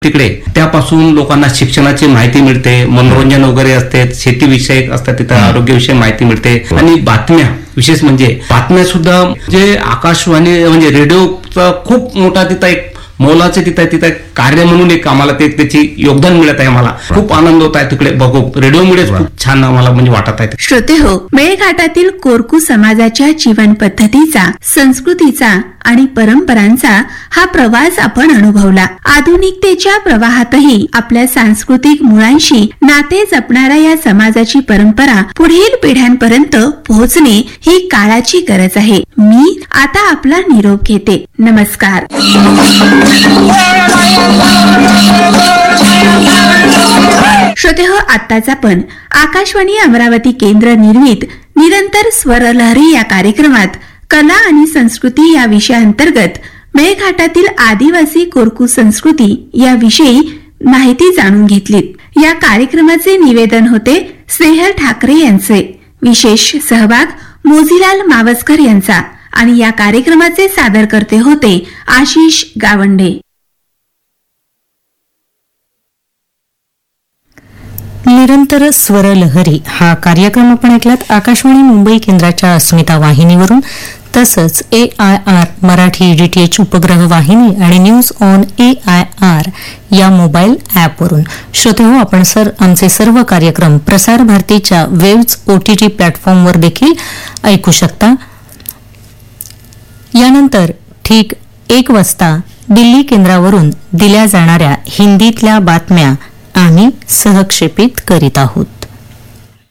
तिकडे. त्यापासून लोकांना शिक्षणाची माहिती मिळते, मनोरंजन वगैरे असते, शेतीविषयक असतात, तिथं आरोग्यविषयक माहिती मिळते. आणि बातम्या, विशेष म्हणजे बातम्या सुद्धा जे आकाशवाणी म्हणजे रेडिओचा खूप मोठा तिथं एक मोलाचे तिथं कार्य म्हणून एक आम्हाला त्याची योगदान मिळत आहे. मला खूप आनंद होत आहे तिकडे बघू. रेडिओमुळे खूप छान आम्हाला म्हणजे वाटत आहे. श्रोते हो, मेळघाटातील कोरकू समाजाच्या जीवन पद्धतीचा, संस्कृतीचा आणि परंपरांचा हा प्रवास आपण अनुभवला. आधुनिकतेच्या प्रवाहातही आपल्या सांस्कृतिक मुळांशी नाते जपणाऱ्या या समाजाची परंपरा पुढील पिढ्यांपर्यंत पोहोचणे ही काळाची गरज आहे. मी आता आपला निरोप घेते. नमस्कार. श्रोते हो, आत्ताच आपण आकाशवाणी अमरावती केंद्र निर्मित निरंतर स्वरलहरी या कार्यक्रमात कला आणि संस्कृती या विषयाअंतर्गत मेळघाटातील आदिवासी कोरकू संस्कृती याविषयी माहिती जाणून घेतली. या कार्यक्रमाचे निवेदन होते स्नेहल ठाकरे यांचे. विशेष सहभाग मोजीलाल मावस्कर यांचा. आणि या कार्यक्रमाचे सादरकर्ते होते आशिष गावंडे. निरंतर स्वरलहरी हा कार्यक्रम आपण ऐकलात आकाशवाणी मुंबई केंद्राच्या अस्मिता वाहिनीवरून, तसंच AIR मराठी DTH उपग्रह वाहिनी आणि न्यूज ऑन AIR या मोबाईल ॲपवरून. श्रोते हो, आपण आमचे सर्व कार्यक्रम प्रसार भारतीच्या वेव्ज OTT प्लॅटफॉर्मवर देखील ऐकू शकता. यानंतर ठीक 1 वाजता दिल्ली केंद्रावरून दिल्या जाणाऱ्या हिंदीतल्या बातम्या आम्ही सहक्षेपित करीत आहोत.